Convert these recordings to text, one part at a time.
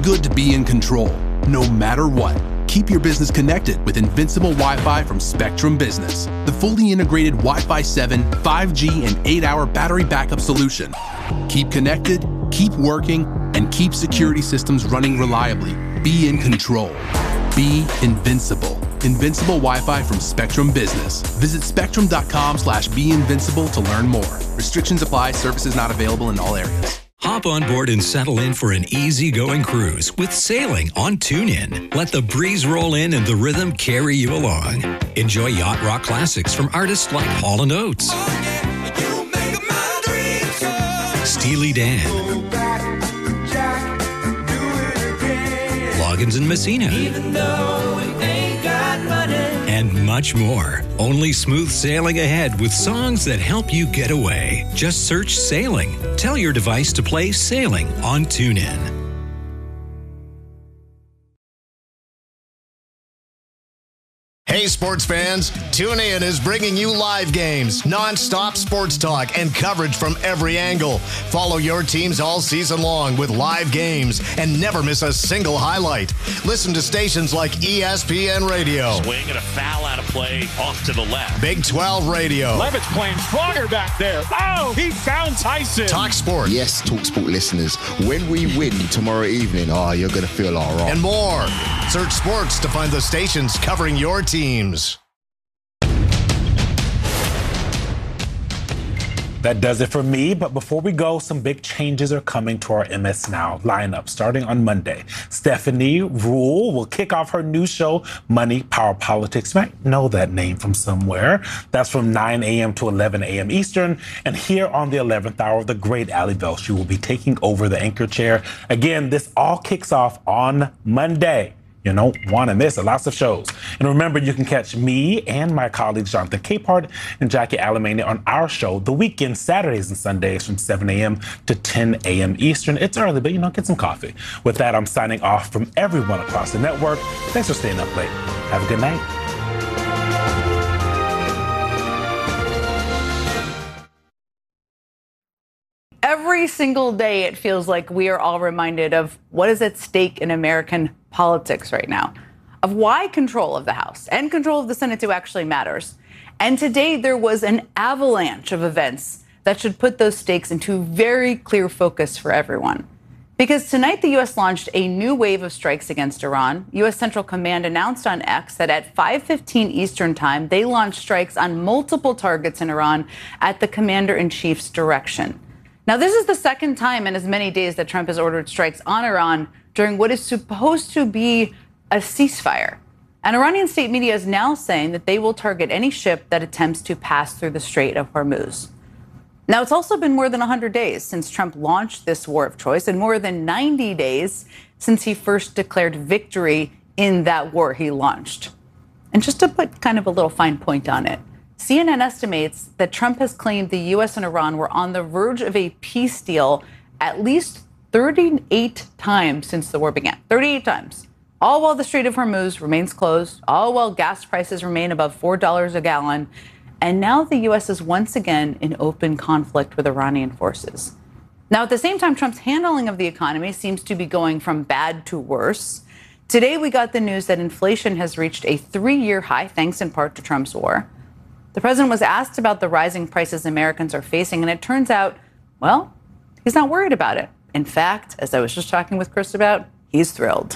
Good to be in control, no matter what. Keep your business connected with Invincible Wi-Fi from Spectrum Business, the fully integrated Wi-Fi 7, 5G, and 8-hour battery backup solution. Keep connected, keep working, and keep security systems running reliably. Be in control. Be invincible. Invincible Wi-Fi from Spectrum Business. Visit spectrum.com/beinvincible to learn more. Restrictions apply. Services not available in all areas. Hop on board and settle in for an easy-going cruise with sailing on TuneIn. Let the breeze roll in and the rhythm carry you along. Enjoy yacht rock classics from artists like Hall & Oates, Steely Dan, Loggins and Messina, and much more. Only smooth sailing ahead with songs that help you get away. Just search Sailing. Tell your device to play Sailing on TuneIn. Hey sports fans, TuneIn is bringing you live games, non-stop sports talk, and coverage from every angle. Follow your teams all season long with live games and never miss a single highlight. Listen to stations like ESPN Radio. Swing and a foul out of play off to the left. Big 12 Radio. Levitt's playing stronger back there. Oh, he found Tyson. Talk Sport. Yes, Talk Sport listeners, when we win tomorrow evening, you're going to feel all right. And more. Search sports to find the stations covering your teams. That does it for me, but before we go, some big changes are coming to our MS Now lineup starting on Monday. Stephanie Ruhle will kick off her new show, Money, Power, Politics. You might know that name from somewhere. That's from 9 a.m. to 11 a.m. Eastern. And here on the 11th hour, the great Ali Velshi will be taking over the anchor chair. Again, this all kicks off on Monday. You don't want to miss it. Lots of shows. And remember, you can catch me and my colleagues Jonathan Capehart and Jackie Alamania on our show the weekend, Saturdays and Sundays from 7 a.m. to 10 a.m. Eastern. It's early, but, get some coffee. With that, I'm signing off from everyone across the network. Thanks for staying up late. Have a good night. Every single day, it feels like we are all reminded of what is at stake in American politics right now, of why control of the House and control of the Senate actually matters. And today, there was an avalanche of events that should put those stakes into very clear focus for everyone. Because tonight, the U.S. launched a new wave of strikes against Iran. U.S. Central Command announced on X that at 5:15 Eastern time, they launched strikes on multiple targets in Iran at the commander-in-chief's direction. Now, this is the second time in as many days that Trump has ordered strikes on Iran during what is supposed to be a ceasefire. And Iranian state media is now saying that they will target any ship that attempts to pass through the Strait of Hormuz. Now, it's also been more than 100 days since Trump launched this war of choice and more than 90 days since he first declared victory in that war he launched. And just to put kind of a little fine point on it, CNN estimates that Trump has claimed the U.S. and Iran were on the verge of a peace deal at least 38 times since the war began. 38 times. All while the Strait of Hormuz remains closed, all while gas prices remain above $4 a gallon. And now the U.S. is once again in open conflict with Iranian forces. Now, at the same time, Trump's handling of the economy seems to be going from bad to worse. Today, we got the news that inflation has reached a 3-year high, thanks in part to Trump's war. The president was asked about the rising prices Americans are facing, and it turns out, well, he's not worried about it. In fact, as I was just talking with Chris about, he's thrilled.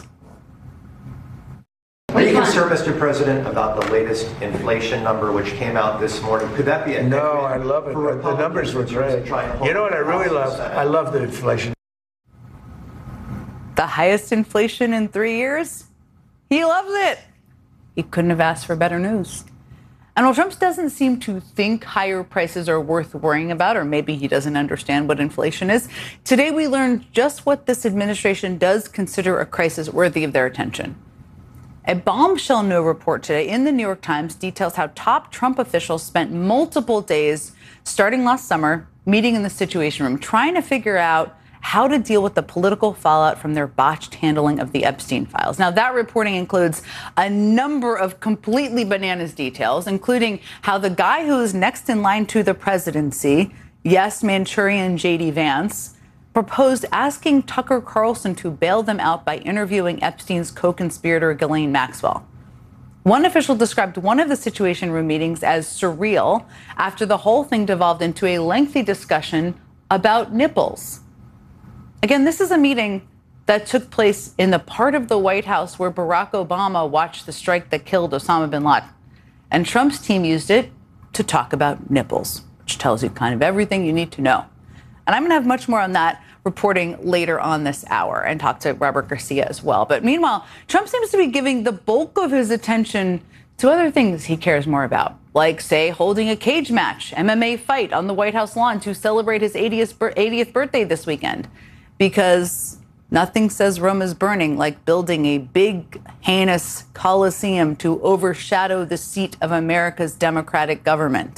Are you concerned, Mr. President, about the latest inflation number which came out this morning? Could that be a No, I love it. The numbers were great. You know what I really love? I love the inflation. The highest inflation in 3 years? He loves it. He couldn't have asked for better news. And while Trump doesn't seem to think higher prices are worth worrying about, or maybe he doesn't understand what inflation is, today we learned just what this administration does consider a crisis worthy of their attention. A bombshell new report today in the New York Times details how top Trump officials spent multiple days starting last summer meeting in the Situation Room, trying to figure out how to deal with the political fallout from their botched handling of the Epstein files. Now, that reporting includes a number of completely bananas details, including how the guy who is next in line to the presidency, yes, Manchurian J.D. Vance, proposed asking Tucker Carlson to bail them out by interviewing Epstein's co-conspirator Ghislaine Maxwell. One official described one of the Situation Room meetings as surreal after the whole thing devolved into a lengthy discussion about nipples. Again, this is a meeting that took place in the part of the White House where Barack Obama watched the strike that killed Osama bin Laden. And Trump's team used it to talk about nipples, which tells you kind of everything you need to know. And I'm going to have much more on that reporting later on this hour and talk to Robert Garcia as well. But meanwhile, Trump seems to be giving the bulk of his attention to other things he cares more about, like, say, holding a cage match, MMA fight on the White House lawn to celebrate his 80th birthday this weekend. Because nothing says Rome is burning like building a big, heinous coliseum to overshadow the seat of America's democratic government.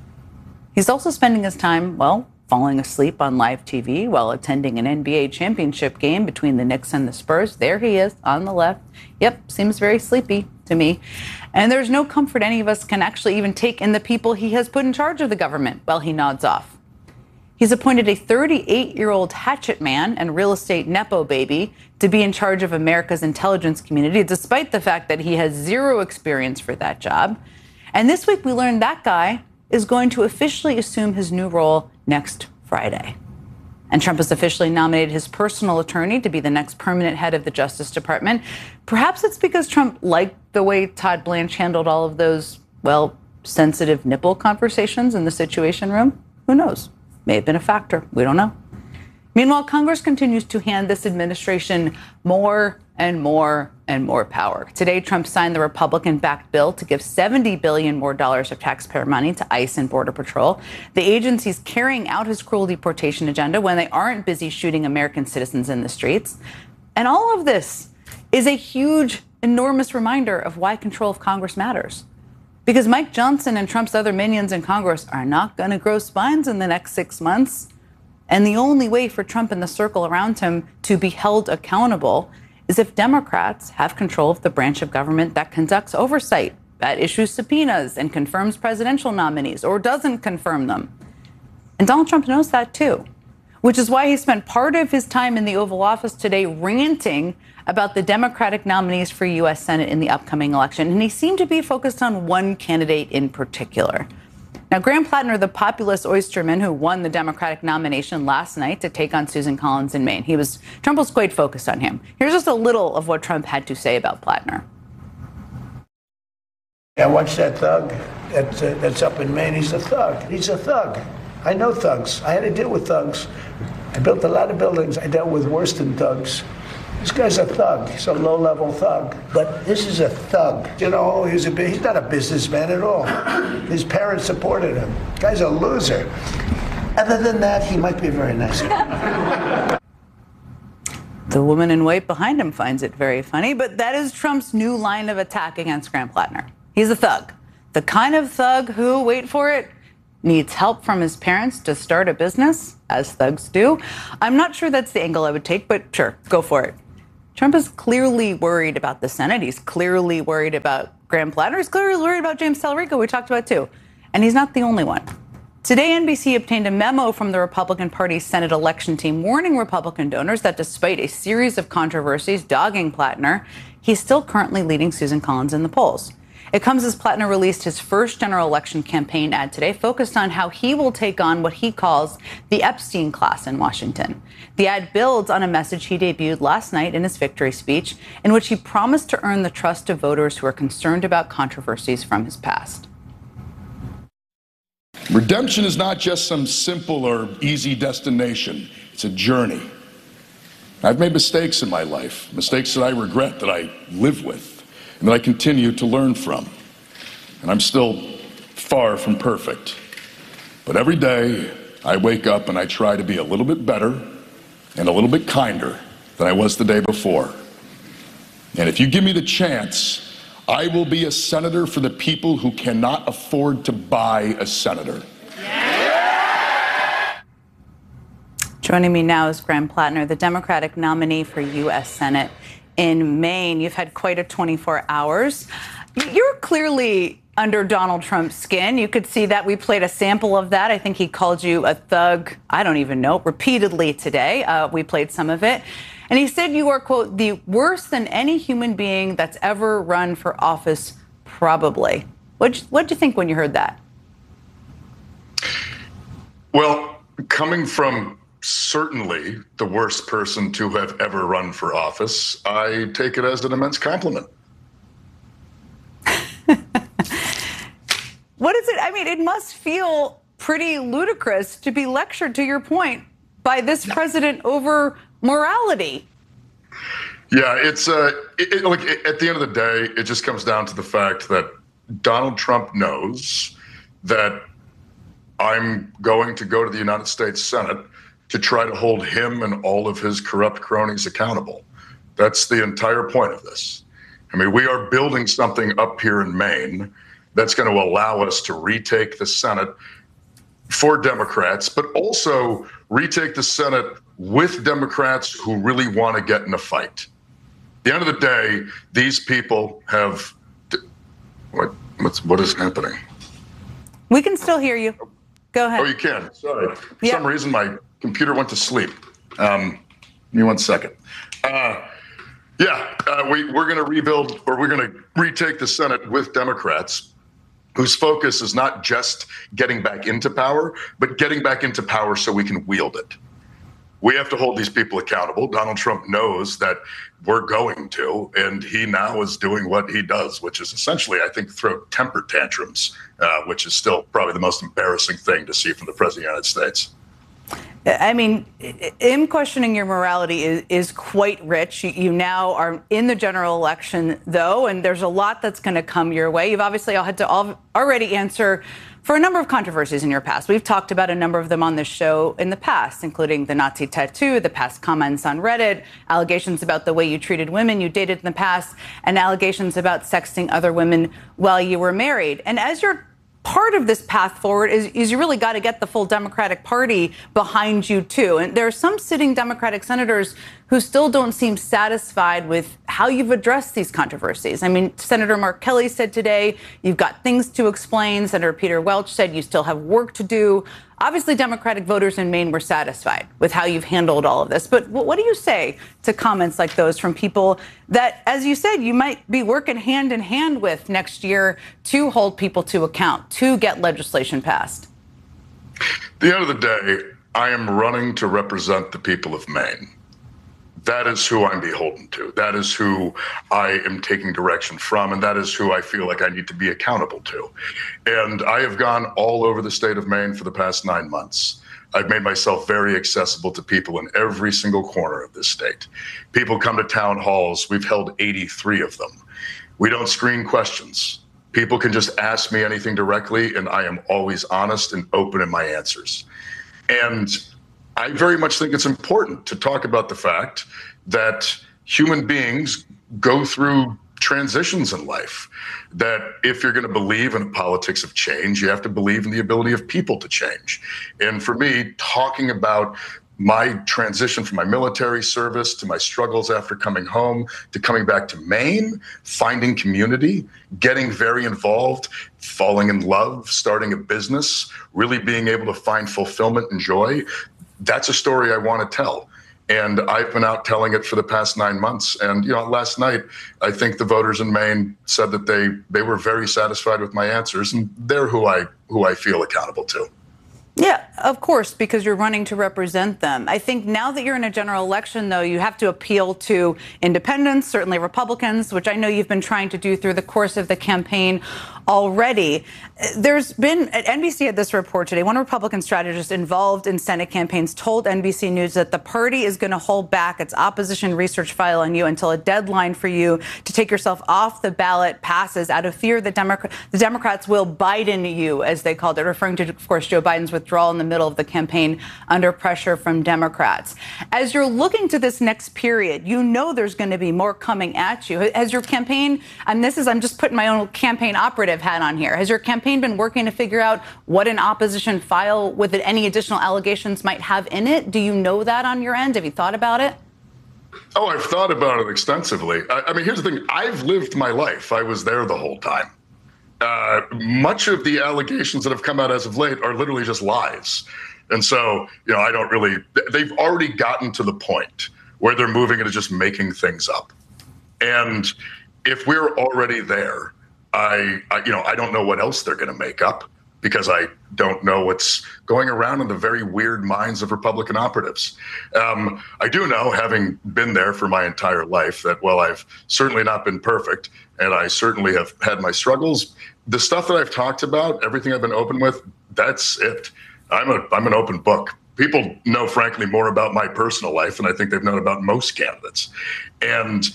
He's also spending his time, well, falling asleep on live TV while attending an NBA championship game between the Knicks and the Spurs. There he is on the left. Yep, seems very sleepy to me. And there's no comfort any of us can actually even take in the people he has put in charge of the government while he nods off. He's appointed a 38-year-old hatchet man and real estate Nepo baby to be in charge of America's intelligence community, despite the fact that he has zero experience for that job. And this week we learned that guy is going to officially assume his new role next Friday. And Trump has officially nominated his personal attorney to be the next permanent head of the Justice Department. Perhaps it's because Trump liked the way Todd Blanche handled all of those, well, sensitive nipple conversations in the Situation Room. Who knows? May have been a factor. We don't know. Meanwhile, Congress continues to hand this administration more and more and more power. Today, Trump signed the Republican-backed bill to give $70 billion more of taxpayer money to ICE and Border Patrol. The agency's carrying out his cruel deportation agenda when they aren't busy shooting American citizens in the streets. And all of this is a huge, enormous reminder of why control of Congress matters. Because Mike Johnson and Trump's other minions in Congress are not going to grow spines in the next 6 months. And the only way for Trump and the circle around him to be held accountable is if Democrats have control of the branch of government that conducts oversight, that issues subpoenas and confirms presidential nominees or doesn't confirm them. And Donald Trump knows that, too, which is why he spent part of his time in the Oval Office today ranting about the Democratic nominees for U.S. Senate in the upcoming election. And he seemed to be focused on one candidate in particular. Now, Graham Plattner, the populist oysterman who won the Democratic nomination last night to take on Susan Collins in Maine, Trump was quite focused on him. Here's just a little of what Trump had to say about Plattner. I watched that thug that's up in Maine. He's a thug. He's a thug. I know thugs. I had to deal with thugs. I built a lot of buildings. I dealt with worse than thugs. This guy's a thug. He's a low-level thug. But this is a thug. You know, he's not a businessman at all. His parents supported him. Guy's a loser. Other than that, he might be very nice. The woman in white behind him finds it very funny, but that is Trump's new line of attack against Graham Plattner. He's a thug. The kind of thug who, wait for it, needs help from his parents to start a business, as thugs do. I'm not sure that's the angle I would take, but sure, go for it. Trump is clearly worried about the Senate. He's clearly worried about Graham Plattner. He's clearly worried about James Talarico, we talked about too. And he's not the only one. Today, NBC obtained a memo from the Republican Party's Senate election team warning Republican donors that despite a series of controversies dogging Plattner, he's still currently leading Susan Collins in the polls. It comes as Plattner released his first general election campaign ad today, focused on how he will take on what he calls the Epstein class in Washington. The ad builds on a message he debuted last night in his victory speech, in which he promised to earn the trust of voters who are concerned about controversies from his past. Redemption is not just some simple or easy destination. It's a journey. I've made mistakes in my life, mistakes that I regret, that I live with, and that I continue to learn from. And I'm still far from perfect. But every day I wake up and I try to be a little bit better and a little bit kinder than I was the day before. And if you give me the chance, I will be a senator for the people who cannot afford to buy a senator. Joining me now is Graham Plattner, the Democratic nominee for U.S. Senate in Maine. You've had quite a 24 hours. You're clearly under Donald Trump's skin. You could see that. We played a sample of that. I think he called you a thug, I don't even know, repeatedly today. We played some of it. And he said you are, quote, the worst than any human being that's ever run for office, probably. What'd you think when you heard that? Well, coming from certainly the worst person to have ever run for office, I take it as an immense compliment. What is it? I mean, it must feel pretty ludicrous to be lectured, to your point, by this president over morality. Yeah, it's like at the end of the day, it just comes down to the fact that Donald Trump knows that I'm going to go to the United States Senate to try to hold him and all of his corrupt cronies accountable. That's the entire point of this. I mean, we are building something up here in Maine that's going to allow us to retake the Senate for Democrats, but also retake the Senate with Democrats who really want to get in a fight. At the end of the day, these people have... What is happening? We can still hear you. Go ahead. Oh, you can. Sorry. For some reason, my computer went to sleep. Give me 1 second. We're going to rebuild, or we're going to retake the Senate with Democrats whose focus is not just getting back into power, but getting back into power so we can wield it. We have to hold these people accountable. Donald Trump knows that we're going to, and he now is doing what he does, which is essentially, I think, throw temper tantrums, which is still probably the most embarrassing thing to see from the President of the United States. I mean, him questioning your morality is quite rich. You now are in the general election, though, and there's a lot that's going to come your way. You've obviously had to already answer for a number of controversies in your past. We've talked about a number of them on this show in the past, including the Nazi tattoo, the past comments on Reddit, allegations about the way you treated women you dated in the past, and allegations about sexting other women while you were married. And as you're part of this path forward is you really got to get the full Democratic Party behind you, too. And there are some sitting Democratic senators who still don't seem satisfied with how you've addressed these controversies. I mean, Senator Mark Kelly said today, you've got things to explain. Senator Peter Welch said you still have work to do. Obviously, Democratic voters in Maine were satisfied with how you've handled all of this. But what do you say to comments like those from people that, as you said, you might be working hand in hand with next year to hold people to account, to get legislation passed? At the end of the day, I am running to represent the people of Maine. That is who I'm beholden to. That is who I am taking direction from, and that is who I feel like I need to be accountable to. And I have gone all over the state of Maine for the past 9 months. I've made myself very accessible to people in every single corner of this state. People come to town halls. We've held 83 of them. We don't screen questions. People can just ask me anything directly, and I am always honest and open in my answers. And I very much think it's important to talk about the fact that human beings go through transitions in life, that if you're going to believe in a politics of change, you have to believe in the ability of people to change. And for me, talking about my transition from my military service to my struggles after coming home to coming back to Maine, finding community, getting very involved, falling in love, starting a business, really being able to find fulfillment and joy, that's a story I want to tell. And I've been out telling it for the past 9 months. And, last night, I think the voters in Maine said that they were very satisfied with my answers, and they're who I feel accountable to. Yeah, of course, because you're running to represent them. I think now that you're in a general election, though, you have to appeal to independents, certainly Republicans, which I know you've been trying to do through the course of the campaign already. There's been, NBC had this report today, one Republican strategist involved in Senate campaigns told NBC News that the party is going to hold back its opposition research file on you until a deadline for you to take yourself off the ballot passes out of fear that the Democrats will Biden you, as they called it, referring to, of course, Joe Biden's withdrawal in the middle of the campaign under pressure from Democrats. As you're looking to this next period, you know there's going to be more coming at you. Has your campaign, and I'm just putting my own campaign operative hat on here, has your campaign been working to figure out what an opposition file with any additional allegations might have in it? Do you know that on your end? Have you thought about it? Oh, I've thought about it extensively. I mean, here's the thing. I've lived my life. I was there the whole time. much of the allegations that have come out as of late are literally just lies. And so, I don't really, they've already gotten to the point where they're moving into just making things up. And if we're already there, I don't know what else they're going to make up, because I don't know what's going around in the very weird minds of Republican operatives. I do know, having been there for my entire life, that while I've certainly not been perfect, and I certainly have had my struggles, the stuff that I've talked about, everything I've been open with, that's it. I'm an open book. People know, frankly, more about my personal life than I think they've known about most candidates. And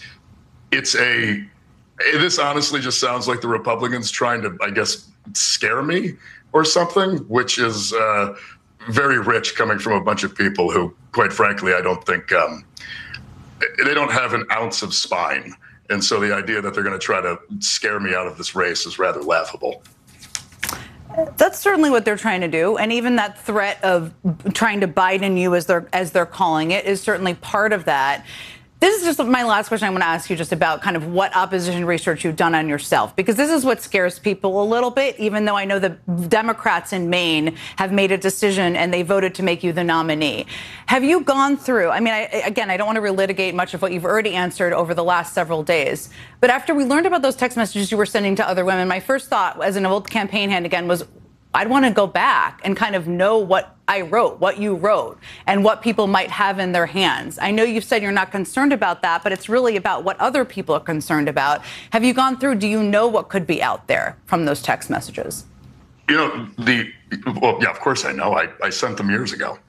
this honestly just sounds like the Republicans trying to, I guess, scare me or something, which is very rich coming from a bunch of people who, quite frankly, I don't think they don't have an ounce of spine. And so the idea that they're going to try to scare me out of this race is rather laughable. That's certainly what they're trying to do. And even that threat of trying to Biden you, as they're calling it, is certainly part of that. This is just my last question I want to ask you, just about kind of what opposition research you've done on yourself, because this is what scares people a little bit, even though I know the Democrats in Maine have made a decision and they voted to make you the nominee. Have you gone through, I mean, I don't want to relitigate much of what you've already answered over the last several days, but after we learned about those text messages you were sending to other women, my first thought as an old campaign hand again was, I'd want to go back and kind of know what I wrote, what you wrote, and what people might have in their hands. I know you've said you're not concerned about that, but it's really about what other people are concerned about. Have you gone through, do you know what could be out there from those text messages? Well, yeah, of course I know. I sent them years ago.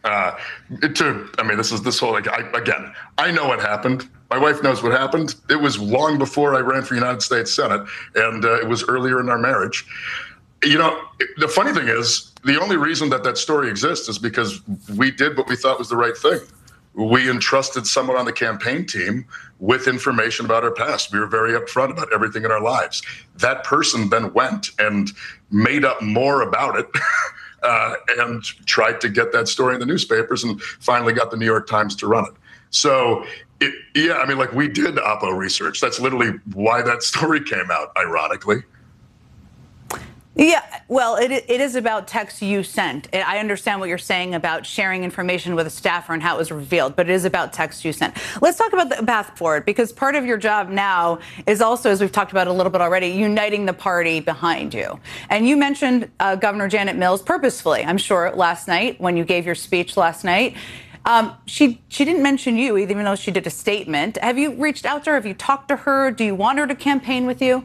This is this whole, I know what happened. My wife knows what happened. It was long before I ran for United States Senate, and it was earlier in our marriage. The funny thing is, the only reason that story exists is because we did what we thought was the right thing. We entrusted someone on the campaign team with information about our past. We were very upfront about everything in our lives. That person then went and made up more about it and tried to get that story in the newspapers, and finally got the New York Times to run it. So, we did Oppo research. That's literally why that story came out, ironically. Yeah, well, it is about texts you sent. I understand what you're saying about sharing information with a staffer and how it was revealed, but it is about texts you sent. Let's talk about the path forward, because part of your job now is also, as we've talked about a little bit already, uniting the party behind you. And you mentioned Governor Janet Mills purposefully, I'm sure, last night when you gave your speech last night. She didn't mention you, even though she did a statement. Have you reached out to her? Have you talked to her? Do you want her to campaign with you?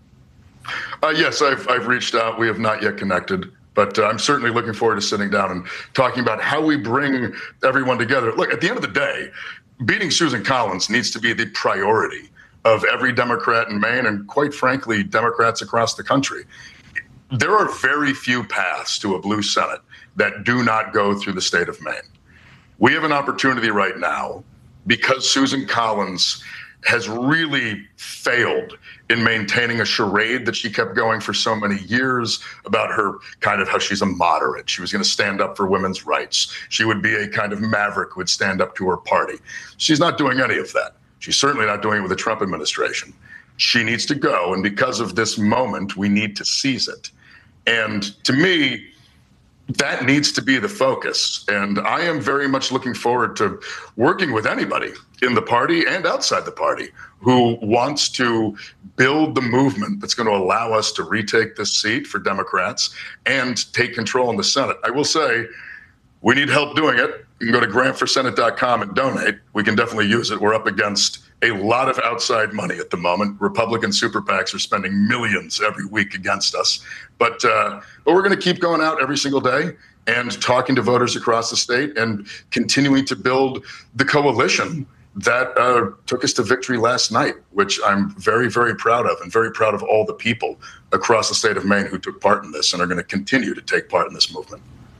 Yes, I've reached out. We have not yet connected, but I'm certainly looking forward to sitting down and talking about how we bring everyone together. Look, at the end of the day, beating Susan Collins needs to be the priority of every Democrat in Maine, and quite frankly, Democrats across the country. There are very few paths to a blue Senate that do not go through the state of Maine. We have an opportunity right now, because Susan Collins has really failed in maintaining a charade that she kept going for so many years about her kind of how she's a moderate. She was going to stand up for women's rights. She would be a kind of maverick who would stand up to her party. She's not doing any of that. She's certainly not doing it with the Trump administration. She needs to go, and because of this moment, we need to seize it. And to me, that needs to be the focus. And I am very much looking forward to working with anybody in the party and outside the party who wants to build the movement that's going to allow us to retake this seat for Democrats and take control in the Senate. I will say, we need help doing it. You can go to grantforsenate.com and donate. We can definitely use it. We're up against a lot of outside money at the moment. Republican super PACs are spending millions every week against us. But we're going to keep going out every single day and talking to voters across the state and continuing to build the coalition that took us to victory last night, which I'm very, very proud of, and very proud of all the people across the state of Maine who took part in this and are going to continue to take part in this movement.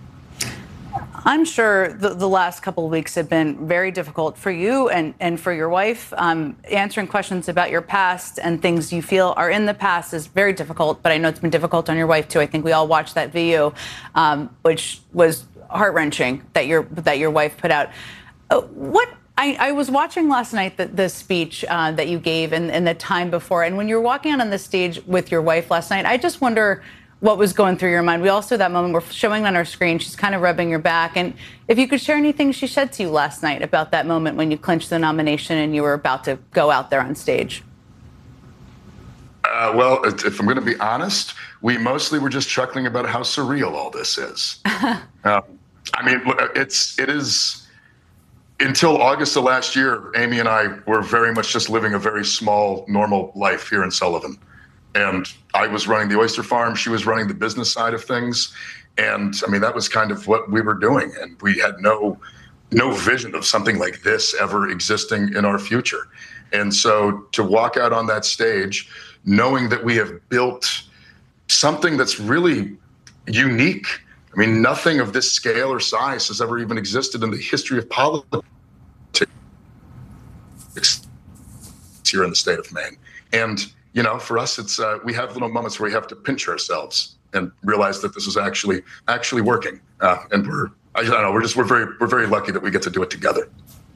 I'm sure the last couple of weeks have been very difficult for you and for your wife. Answering questions about your past and things you feel are in the past is very difficult, but I know it's been difficult on your wife, too. I think we all watched that video, which was heart-wrenching that your wife put out. I was watching last night the speech that you gave and the time before. And when you were walking out on the stage with your wife last night, I just wonder what was going through your mind. We all saw that moment. We're showing on our screen. She's kind of rubbing your back. And if you could share anything she said to you last night about that moment when you clinched the nomination and you were about to go out there on stage. Well, if I'm going to be honest, we mostly were just chuckling about how surreal all this is. I mean, it is. Until August of last year, Amy and I were very much just living a very small, normal life here in Sullivan. And I was running the oyster farm. She was running the business side of things. And I mean, that was kind of what we were doing. And we had no vision of something like this ever existing in our future. And so to walk out on that stage, knowing that we have built something that's really unique. I mean, nothing of this scale or size has ever even existed in the history of politics here in the state of Maine. And, you know, for us, it's we have little moments where we have to pinch ourselves and realize that this is actually working. And we're very lucky that we get to do it together.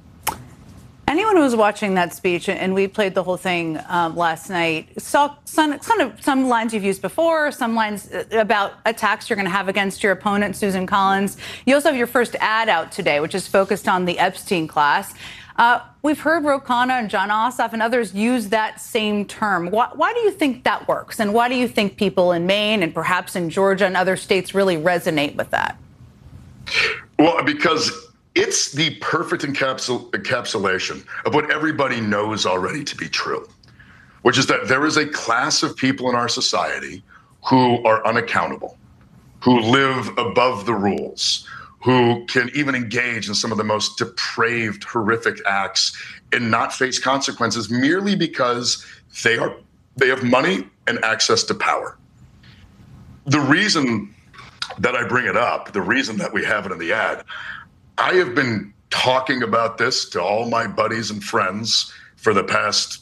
Anyone who was watching that speech, and we played the whole thing last night, saw some lines you've used before, some lines about attacks you're going to have against your opponent, Susan Collins. You also have your first ad out today, which is focused on the Epstein class. We've heard Ro Khanna and Jon Ossoff and others use that same term. Why do you think that works? And why do you think people in Maine and perhaps in Georgia and other states really resonate with that? Well, because it's the perfect encapsulation of what everybody knows already to be true, which is that there is a class of people in our society who are unaccountable, who live above the rules, who can even engage in some of the most depraved, horrific acts and not face consequences merely because they have money and access to power. The reason that I bring it up, the reason that we have it in the ad, I have been talking about this to all my buddies and friends for the past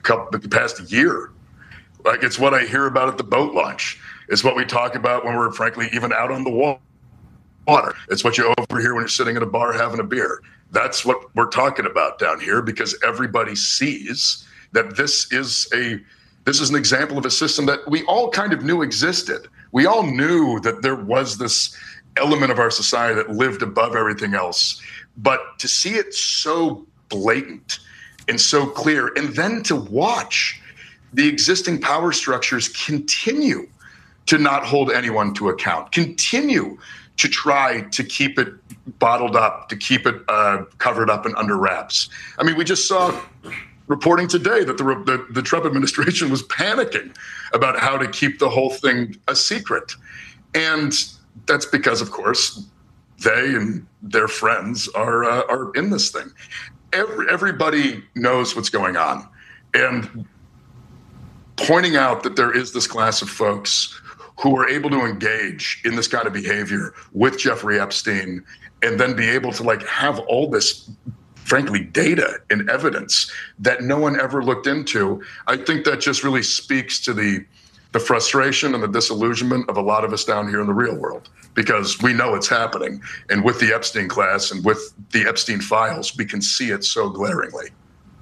year. Like, it's what I hear about at the boat launch. It's what we talk about when we're frankly even out on the water. It's what you overhear when you're sitting at a bar having a beer. That's what we're talking about down here, because everybody sees that this is an example of a system that we all kind of knew existed. We all knew that there was this element of our society that lived above everything else. But to see it so blatant and so clear, and then to watch the existing power structures continue to not hold anyone to account, continue to try to keep it bottled up, to keep it covered up and under wraps. I mean, we just saw reporting today that the Trump administration was panicking about how to keep the whole thing a secret. And that's because, of course, they and their friends are in this thing. Everybody knows what's going on. And pointing out that there is this class of folks who are able to engage in this kind of behavior with Jeffrey Epstein and then be able to have all this, frankly, data and evidence that no one ever looked into. I think that just really speaks to the frustration and the disillusionment of a lot of us down here in the real world, because we know it's happening. And with the Epstein class and with the Epstein files, we can see it so glaringly.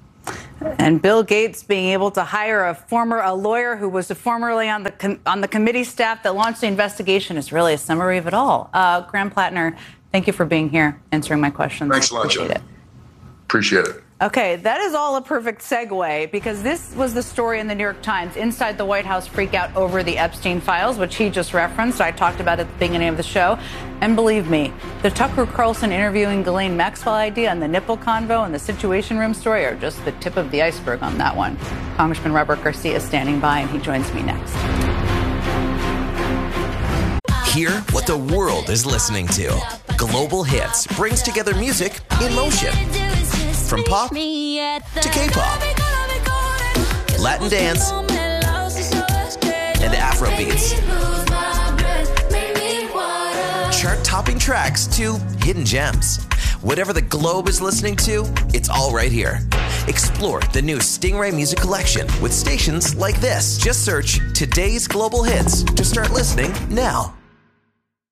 And Bill Gates being able to hire a lawyer who was formerly on the committee staff that launched the investigation is really a summary of it all. Graham Plattner, thank you for being here, answering my questions. Thanks a lot, Jen. Appreciate it. Okay, that is all a perfect segue, because this was the story in the New York Times. Inside the White House freak out over the Epstein files, which he just referenced. I talked about it at the beginning of the show. And believe me, the Tucker Carlson interviewing Ghislaine Maxwell idea and the nipple convo and the Situation Room story are just the tip of the iceberg on that one. Congressman Robert Garcia is standing by, and he joins me next. Hear what the world is listening to. Global Hits brings together music in motion. From pop to K-pop, Latin dance, and Afro beats. Chart-topping tracks to hidden gems. Whatever the globe is listening to, it's all right here. Explore the new Stingray Music Collection with stations like this. Just search Today's Global Hits to start listening now.